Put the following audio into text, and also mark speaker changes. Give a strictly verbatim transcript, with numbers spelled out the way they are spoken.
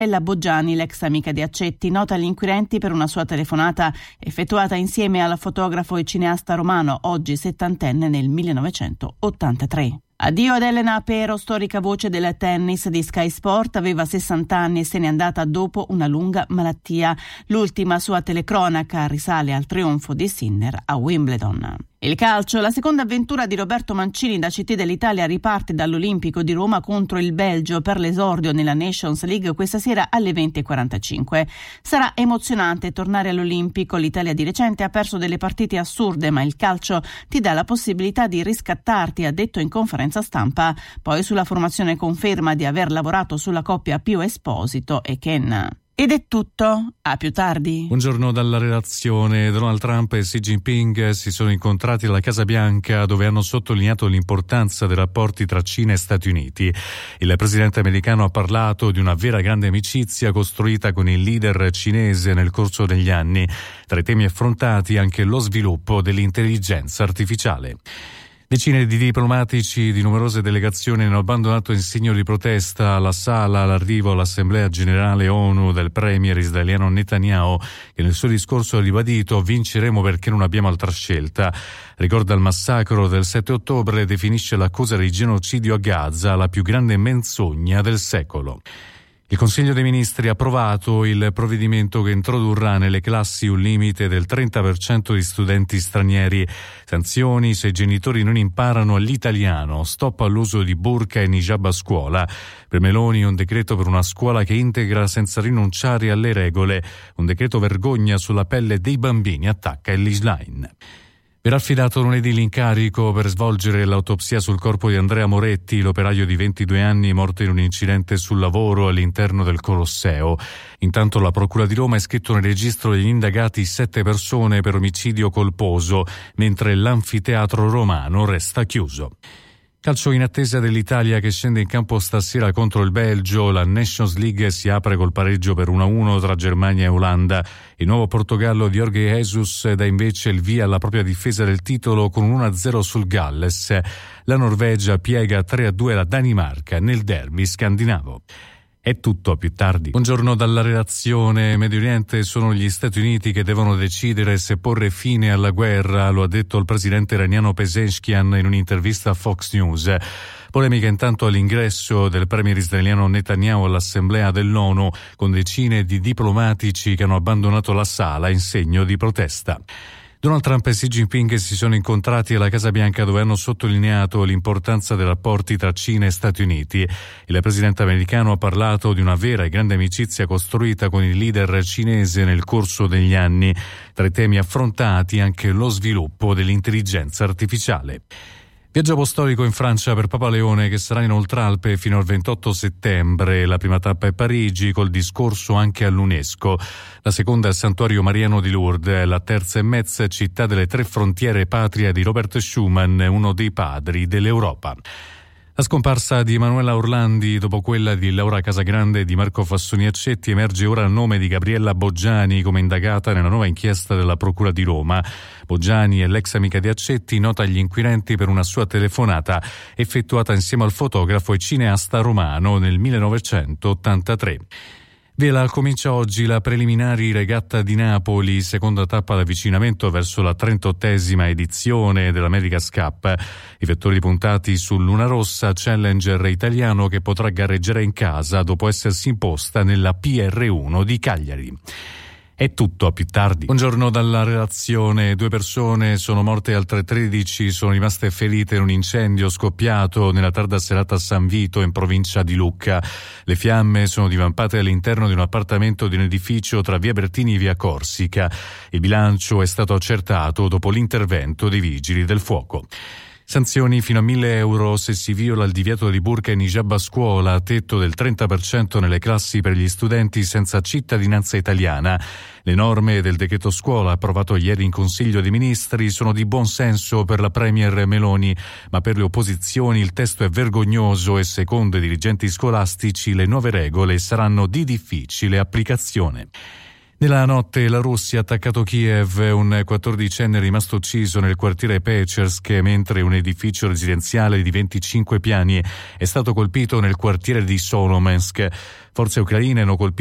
Speaker 1: Gabriella Boggiani, l'ex amica di Accetti, nota agli inquirenti per una sua telefonata effettuata insieme al fotografo e cineasta romano, oggi settantenne, nel millenovecentottantatré. Addio ad Elena Pero, storica voce del tennis di Sky Sport, aveva sessanta anni e se n'è andata dopo una lunga malattia. L'ultima sua telecronaca risale al trionfo di Sinner a Wimbledon. Il calcio, la seconda avventura di Roberto Mancini da C T dell'Italia riparte dall'Olimpico di Roma contro il Belgio per l'esordio nella Nations League questa sera alle venti e quarantacinque. Sarà emozionante tornare all'Olimpico, l'Italia di recente ha perso delle partite assurde, ma il calcio ti dà la possibilità di riscattarti, ha detto in conferenza stampa. Poi sulla formazione conferma di aver lavorato sulla coppia Pio Esposito e Ken. Ed è tutto, a più tardi.
Speaker 2: Buongiorno dalla redazione. Donald Trump e Xi Jinping si sono incontrati alla Casa Bianca, dove hanno sottolineato l'importanza dei rapporti tra Cina e Stati Uniti. Il presidente americano ha parlato di una vera grande amicizia costruita con il leader cinese nel corso degli anni. Tra i temi affrontati anche lo sviluppo dell'intelligenza artificiale. Decine di diplomatici di numerose delegazioni hanno abbandonato in segno di protesta la sala all'arrivo all'Assemblea Generale ONU del premier israeliano Netanyahu, che nel suo discorso ha ribadito: vinceremo perché non abbiamo altra scelta. Ricorda il massacro del sette ottobre e definisce l'accusa di genocidio a Gaza la più grande menzogna del secolo. Il Consiglio dei Ministri ha approvato il provvedimento che introdurrà nelle classi un limite del trenta per cento di studenti stranieri. Sanzioni se i genitori non imparano l'italiano, stop all'uso di burqa e niqab a scuola. Per Meloni un decreto per una scuola che integra senza rinunciare alle regole. Un decreto vergogna sulla pelle dei bambini, attacca Ellis Line. Verrà affidato lunedì l'incarico per svolgere l'autopsia sul corpo di Andrea Moretti, l'operaio di ventidue anni morto in un incidente sul lavoro all'interno del Colosseo. Intanto la Procura di Roma ha iscritto nel registro degli indagati sette persone per omicidio colposo, mentre l'anfiteatro romano resta chiuso. Calcio in attesa dell'Italia che scende in campo stasera contro il Belgio. La Nations League si apre col pareggio per uno a uno tra Germania e Olanda. Il nuovo Portogallo di Jorge Jesus dà invece il via alla propria difesa del titolo con un uno a zero sul Galles. La Norvegia piega tre a due la Danimarca nel derby scandinavo. È tutto, a più tardi. Buongiorno dalla redazione. Medio Oriente sono gli Stati Uniti che devono decidere se porre fine alla guerra, lo ha detto il presidente iraniano Pezeshkian in un'intervista a Fox News. Polemica intanto all'ingresso del premier israeliano Netanyahu all'assemblea dell'ONU, con decine di diplomatici che hanno abbandonato la sala in segno di protesta. Donald Trump e Xi Jinping si sono incontrati alla Casa Bianca, dove hanno sottolineato l'importanza dei rapporti tra Cina e Stati Uniti. Il presidente americano ha parlato di una vera e grande amicizia costruita con il leader cinese nel corso degli anni. Tra i temi affrontati anche lo sviluppo dell'intelligenza artificiale. Viaggio apostolico in Francia per Papa Leone, che sarà in Oltralpe fino al ventotto settembre. La prima tappa è Parigi, col discorso anche all'UNESCO. La seconda è il Santuario Mariano di Lourdes. La terza è Metz, città delle tre frontiere, patria di Robert Schuman, uno dei padri dell'Europa. La scomparsa di Emanuela Orlandi, dopo quella di Laura Casagrande e di Marco Fassoni Accetti, emerge ora il nome di Gabriella Boggiani come indagata nella nuova inchiesta della Procura di Roma. Boggiani è l'ex amica di Accetti, nota agli inquirenti per una sua telefonata effettuata insieme al fotografo e cineasta romano nel millenovecentottantatré. Vela comincia oggi la preliminari regatta di Napoli, seconda tappa d'avvicinamento verso la trentottesima edizione dell'America's Cup. I vettori puntati sul Luna Rossa, challenger italiano che potrà gareggiare in casa dopo essersi imposta nella P R uno di Cagliari. È tutto, a più tardi. Buongiorno dalla redazione. Due persone sono morte e altre tredici sono rimaste ferite in un incendio scoppiato nella tarda serata a San Vito, in provincia di Lucca. Le fiamme sono divampate all'interno di un appartamento di un edificio tra via Bertini e via Corsica. Il bilancio è stato accertato dopo l'intervento dei vigili del fuoco. Sanzioni fino a mille euro se si viola il divieto di burqa e niqab a scuola, tetto del trenta per cento nelle classi per gli studenti senza cittadinanza italiana. Le norme del decreto scuola approvato ieri in Consiglio dei Ministri sono di buon senso per la premier Meloni, ma per le opposizioni il testo è vergognoso e secondo i dirigenti scolastici le nuove regole saranno di difficile applicazione. Nella notte la Russia ha attaccato Kiev, un quattordicenne è rimasto ucciso nel quartiere Pechersk, mentre un edificio residenziale di venticinque piani è stato colpito nel quartiere di Solomensk. Forze ucraine hanno colpito